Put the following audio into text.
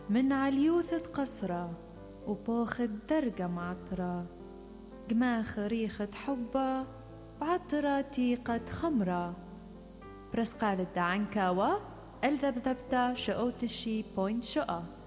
من عليوثة قصرة وبوخت درجة معطرة، جماخ ريخة حبة بعطرة تيقة خمرة، برسقالة عنكاوة الذبذبتا شقوتشي بوينت شقة.